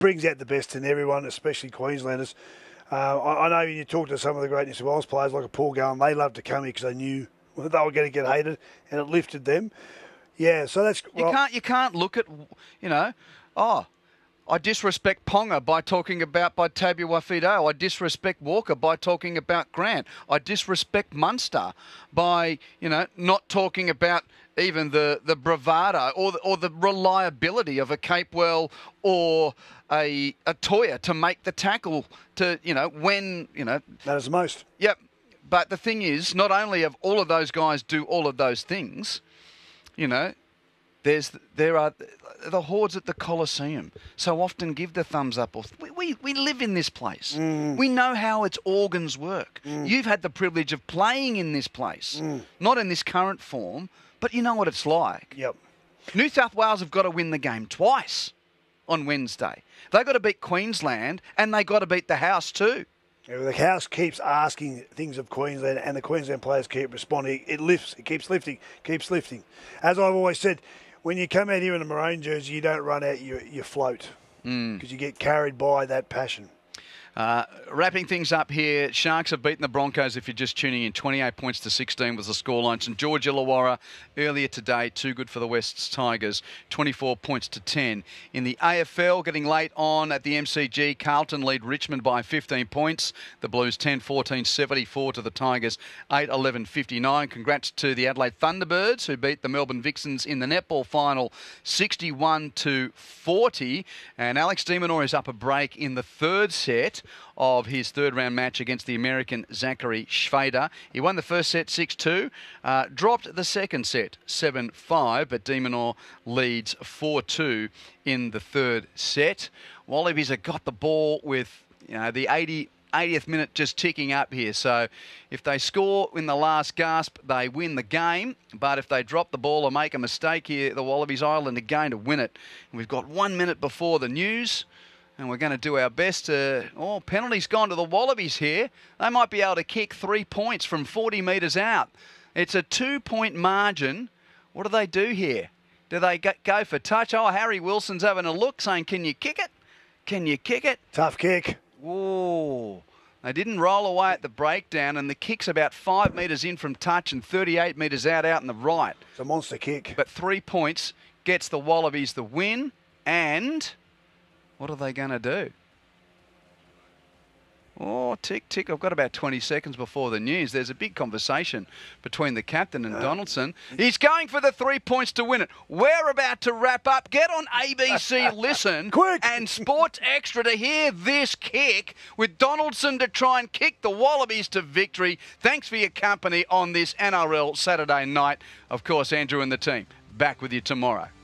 brings out the best in everyone, especially Queenslanders. I know you talk to some of the great New South Wales players like a Paul Gallen, they loved to come here because they knew they were going to get hated, and it lifted them. Yeah, so that's... You can't look at, I disrespect Ponga by talking about Tabuai-Fidow. I disrespect Walker by talking about Grant. I disrespect Munster by, not talking about even the bravado or the reliability of a Capewell or a Toya to make the tackle to, when. That is most. Yep. But the thing is, not only have all of those guys do all of those things, there are the hordes at the Coliseum so often give the thumbs up. We live in this place. We know how its organs work. You've had the privilege of playing in this place, not in this current form, but you know what it's like. Yep. New South Wales have got to win the game twice on Wednesday. They've got to beat Queensland and they've got to beat the House too. Yeah, the House keeps asking things of Queensland and the Queensland players keep responding. It lifts. It keeps lifting. As I've always said, when you come out here in a maroon jersey, you don't run out, you float because you get carried by that passion. Wrapping things up here, Sharks have beaten the Broncos, if you're just tuning in. 28 points to 16 was the scoreline. St George Illawarra earlier today, too good for the West's Tigers, 24 points to 10. In the AFL, getting late on at the MCG, Carlton lead Richmond by 15 points. The Blues 10-14, 74 to the Tigers, 8-11, 59. Congrats to the Adelaide Thunderbirds, who beat the Melbourne Vixens in the netball final, 61-40. And Alex de Minaur is up a break in the third set of his third-round match against the American Zachary Schwader. He won the first set 6-2, dropped the second set 7-5, but de Minaur leads 4-2 in the third set. Wallabies have got the ball with the 80th minute just ticking up here. So if they score in the last gasp, they win the game. But if they drop the ball or make a mistake here, the Wallabies Island are going to win it. And we've got 1 minute before the news. And we're going to do our best to... penalty's gone to the Wallabies here. They might be able to kick 3 points from 40 metres out. It's a 2-point margin. What do they do here? Do they go for touch? Harry Wilson's having a look, saying, can you kick it? Can you kick it? Tough kick. Whoa. They didn't roll away at the breakdown, and the kick's about 5 metres in from touch and 38 metres out in the right. It's a monster kick. But 3 points gets the Wallabies the win, and... what are they going to do? Tick, tick. I've got about 20 seconds before the news. There's a big conversation between the captain and Donaldson. He's going for the 3 points to win it. We're about to wrap up. Get on ABC Listen Quick. and Sports Extra to hear this kick with Donaldson to try and kick the Wallabies to victory. Thanks for your company on this NRL Saturday night. Of course, Andrew and the team back with you tomorrow.